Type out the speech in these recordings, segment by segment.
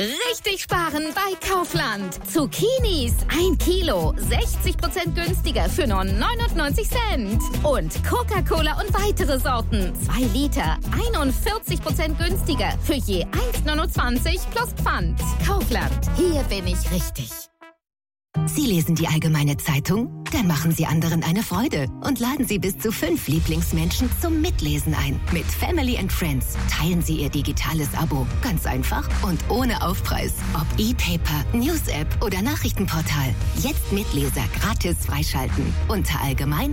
Richtig sparen bei Kaufland. Zucchinis 1 Kilo, 60% günstiger für nur 99 Cent. Und Coca-Cola und weitere Sorten, 2 Liter, 41% günstiger für je 1,29 plus Pfand. Kaufland, hier bin ich richtig. Sie lesen die Allgemeine Zeitung? Dann machen Sie anderen eine Freude und laden Sie bis zu 5 Lieblingsmenschen zum Mitlesen ein. Mit Family and Friends teilen Sie Ihr digitales Abo. Ganz einfach und ohne Aufpreis. Ob E-Paper, News-App oder Nachrichtenportal. Jetzt Mitleser gratis freischalten. Unter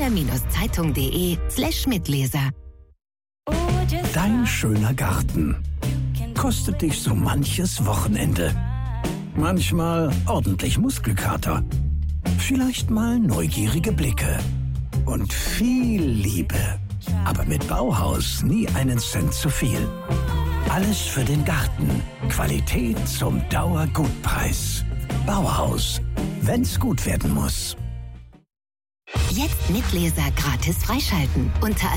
allgemeine-zeitung.de/Mitleser. Dein schöner Garten kostet dich so manches Wochenende. Manchmal ordentlich Muskelkater, vielleicht mal neugierige Blicke und viel Liebe. Aber mit Bauhaus nie einen Cent zu viel. Alles für den Garten. Qualität zum Dauergutpreis. Bauhaus, wenn's gut werden muss. Jetzt Mitleser gratis freischalten. Unter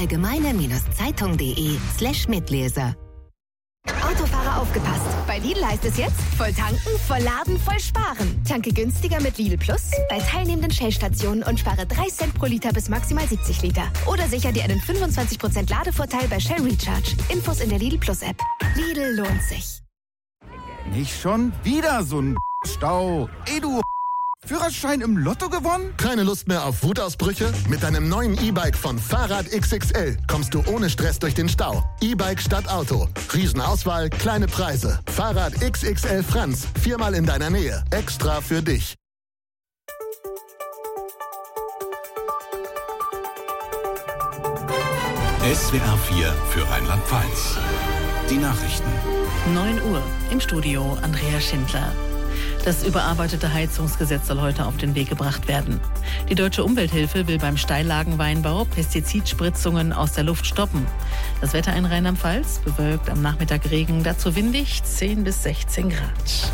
allgemeine-zeitung.de/Mitleser. Autofahrer aufgepasst. Bei Lidl heißt es jetzt, voll tanken, voll laden, voll sparen. Tanke günstiger mit Lidl Plus bei teilnehmenden Shell-Stationen und spare 3 Cent pro Liter bis maximal 70 Liter. Oder sicher dir einen 25% Ladevorteil bei Shell Recharge. Infos in der Lidl Plus App. Lidl lohnt sich. Nicht schon wieder so ein Stau. Du Führerschein im Lotto gewonnen? Keine Lust mehr auf Wutausbrüche? Mit deinem neuen E-Bike von Fahrrad XXL kommst du ohne Stress durch den Stau. E-Bike statt Auto. Riesenauswahl, kleine Preise. Fahrrad XXL Franz. 4-mal in deiner Nähe. Extra für dich. SWR 4 für Rheinland-Pfalz. Die Nachrichten. 9 Uhr. Im Studio Andrea Schindler. Das überarbeitete Heizungsgesetz soll heute auf den Weg gebracht werden. Die Deutsche Umwelthilfe will beim Steillagenweinbau Pestizidspritzungen aus der Luft stoppen. Das Wetter in Rheinland-Pfalz: bewölkt, am Nachmittag Regen, dazu windig 10 bis 16 Grad.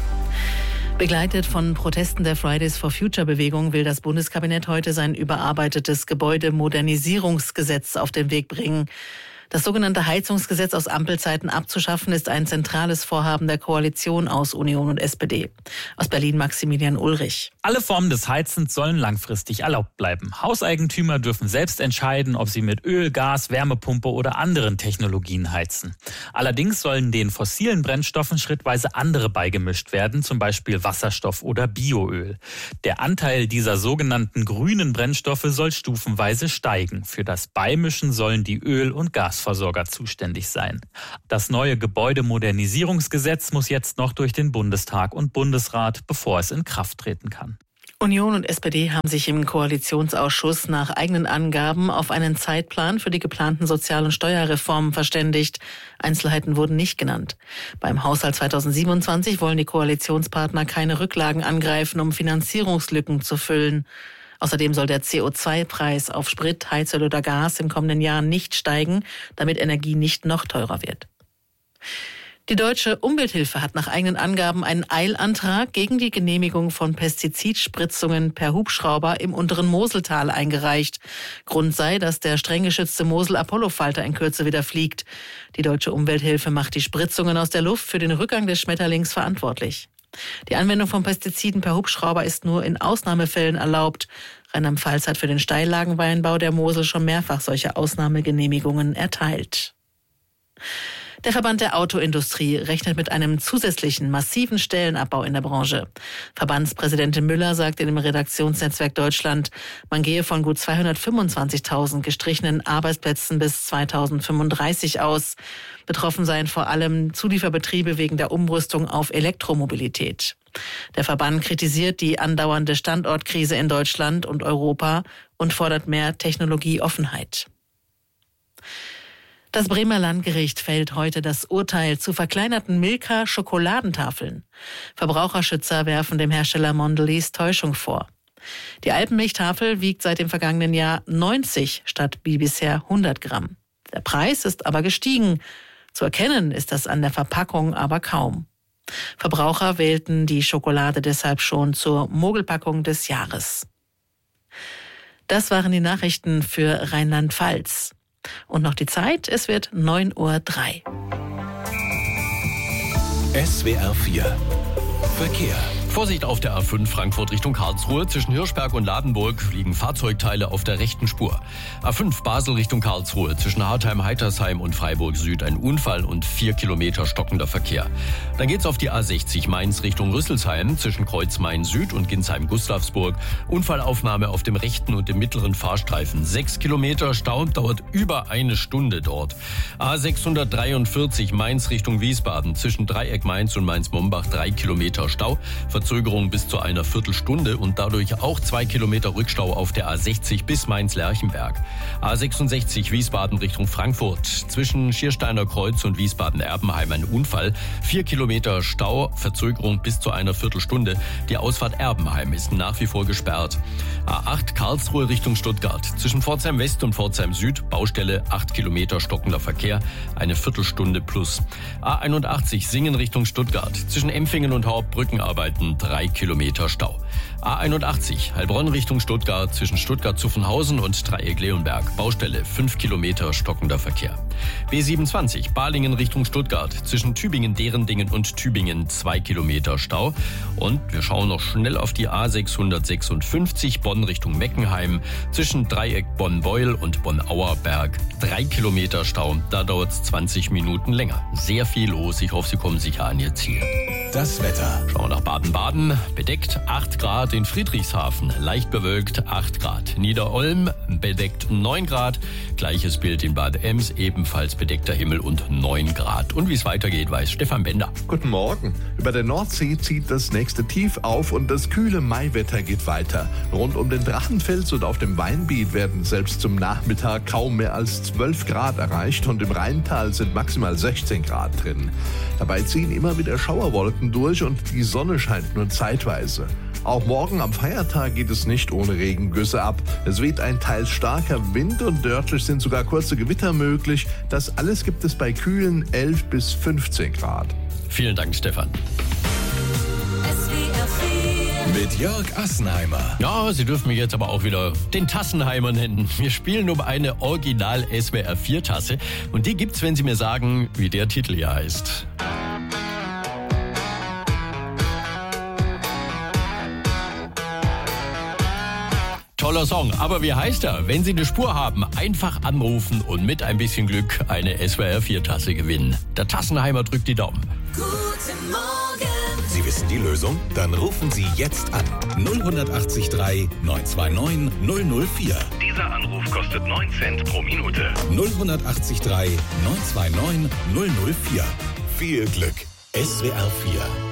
Begleitet von Protesten der Fridays for Future Bewegung will das Bundeskabinett heute sein überarbeitetes Gebäudemodernisierungsgesetz auf den Weg bringen. Das sogenannte Heizungsgesetz aus Ampelzeiten abzuschaffen, ist ein zentrales Vorhaben der Koalition aus Union und SPD. Aus Berlin Maximilian Ulrich. Alle Formen des Heizens sollen langfristig erlaubt bleiben. Hauseigentümer dürfen selbst entscheiden, ob sie mit Öl, Gas, Wärmepumpe oder anderen Technologien heizen. Allerdings sollen den fossilen Brennstoffen schrittweise andere beigemischt werden, zum Beispiel Wasserstoff oder Bioöl. Der Anteil dieser sogenannten grünen Brennstoffe soll stufenweise steigen. Für das Beimischen sollen die Öl- und Gasversorger zuständig sein. Das neue Gebäudemodernisierungsgesetz muss jetzt noch durch den Bundestag und Bundesrat, bevor es in Kraft treten kann. Union und SPD haben sich im Koalitionsausschuss nach eigenen Angaben auf einen Zeitplan für die geplanten Sozial- und Steuerreformen verständigt. Einzelheiten wurden nicht genannt. Beim Haushalt 2027 wollen die Koalitionspartner keine Rücklagen angreifen, um Finanzierungslücken zu füllen. Außerdem soll der CO2-Preis auf Sprit, Heizöl oder Gas im kommenden Jahr nicht steigen, damit Energie nicht noch teurer wird. Die Deutsche Umwelthilfe hat nach eigenen Angaben einen Eilantrag gegen die Genehmigung von Pestizidspritzungen per Hubschrauber im unteren Moseltal eingereicht. Grund sei, dass der streng geschützte Mosel-Apollo-Falter in Kürze wieder fliegt. Die Deutsche Umwelthilfe macht die Spritzungen aus der Luft für den Rückgang des Schmetterlings verantwortlich. Die Anwendung von Pestiziden per Hubschrauber ist nur in Ausnahmefällen erlaubt. Rheinland-Pfalz hat für den Steillagenweinbau der Mosel schon mehrfach solche Ausnahmegenehmigungen erteilt. Der Verband der Autoindustrie rechnet mit einem zusätzlichen massiven Stellenabbau in der Branche. Verbandspräsidentin Müller sagte im Redaktionsnetzwerk Deutschland, man gehe von gut 225.000 gestrichenen Arbeitsplätzen bis 2035 aus. Betroffen seien vor allem Zulieferbetriebe wegen der Umrüstung auf Elektromobilität. Der Verband kritisiert die andauernde Standortkrise in Deutschland und Europa und fordert mehr Technologieoffenheit. Das Bremer Landgericht fällt heute das Urteil zu verkleinerten Milka-Schokoladentafeln. Verbraucherschützer werfen dem Hersteller Mondelez Täuschung vor. Die Alpenmilchtafel wiegt seit dem vergangenen Jahr 90 statt wie bisher 100 Gramm. Der Preis ist aber gestiegen. Zu erkennen ist das an der Verpackung aber kaum. Verbraucher wählten die Schokolade deshalb schon zur Mogelpackung des Jahres. Das waren die Nachrichten für Rheinland-Pfalz. Und noch die Zeit, es wird 9:03 Uhr. SWR 4 Verkehr. Vorsicht auf der A5 Frankfurt Richtung Karlsruhe. Zwischen Hirschberg und Ladenburg liegen Fahrzeugteile auf der rechten Spur. A5 Basel Richtung Karlsruhe. Zwischen Hartheim-Heitersheim und Freiburg Süd ein Unfall und 4 Kilometer stockender Verkehr. Dann geht's auf die A60 Mainz Richtung Rüsselsheim. Zwischen Kreuz Main Süd und Ginsheim-Gustavsburg. Unfallaufnahme auf dem rechten und dem mittleren Fahrstreifen. 6 Kilometer Stau, dauert über eine Stunde dort. A643 Mainz Richtung Wiesbaden. Zwischen Dreieck Mainz und Mainz-Mombach 3 Kilometer Stau. Verzögerung bis zu einer Viertelstunde und dadurch auch 2 Kilometer Rückstau auf der A60 bis Mainz-Lerchenberg. A66 Wiesbaden Richtung Frankfurt. Zwischen Schiersteiner Kreuz und Wiesbaden-Erbenheim ein Unfall. 4 Kilometer Stau, Verzögerung bis zu einer Viertelstunde. Die Ausfahrt Erbenheim ist nach wie vor gesperrt. A8 Karlsruhe Richtung Stuttgart. Zwischen Pforzheim West und Pforzheim Süd Baustelle, 8 Kilometer stockender Verkehr, eine Viertelstunde plus. A81 Singen Richtung Stuttgart. Zwischen Empfingen und Hauptbrücken arbeiten 3 Kilometer Stau. A81 Heilbronn Richtung Stuttgart. Zwischen Stuttgart-Zuffenhausen und Dreieck-Leonberg Baustelle, 5 Kilometer stockender Verkehr. B27 Balingen Richtung Stuttgart. Zwischen Tübingen-Derendingen und Tübingen 2 Kilometer Stau. Und wir schauen noch schnell auf die A656 Bonn Richtung Meckenheim. Zwischen Dreieck Bonn-Beul und Bonn-Auerberg 3 Kilometer Stau. Da dauert es 20 Minuten länger. Sehr viel los. Ich hoffe, Sie kommen sicher an Ihr Ziel. Das Wetter. Schauen wir nach Baden-Baden. Bedeckt 8 Grad in Friedrichshafen. Leicht bewölkt 8 Grad. Niederolm bedeckt 9 Grad. Gleiches Bild in Bad Ems. Ebenfalls bedeckter Himmel und 9 Grad. Und wie es weitergeht, weiß Stefan Bender. Guten Morgen. Über der Nordsee zieht das nächste Tief auf und das kühle Maiwetter geht weiter. Rund um den Drachenfels und auf dem Weinbiet werden selbst zum Nachmittag kaum mehr als 12 Grad erreicht und im Rheintal sind maximal 16 Grad drin. Dabei ziehen immer wieder Schauerwolken durch und die Sonne scheint nur zeitweise. Auch morgen am Feiertag geht es nicht ohne Regengüsse ab. Es weht ein teils starker Wind und örtlich sind sogar kurze Gewitter möglich. Das alles gibt es bei kühlen 11 bis 15 Grad. Vielen Dank, Stefan. Mit Jörg Assenheimer. Ja, Sie dürfen mich jetzt aber auch wieder den Tassenheimer nennen. Wir spielen um eine Original SWR 4 Tasse und die gibt's, wenn Sie mir sagen, wie der Titel hier heißt. Toller Song, aber wie heißt er? Wenn Sie eine Spur haben, einfach anrufen und mit ein bisschen Glück eine SWR 4 Tasse gewinnen. Der Tassenheimer drückt die Daumen. Guten Morgen. Sie wissen die Lösung? Dann rufen Sie jetzt an. 0183 929 004. Dieser Anruf kostet 9 Cent pro Minute. 0183 929 004. Viel Glück. SWR 4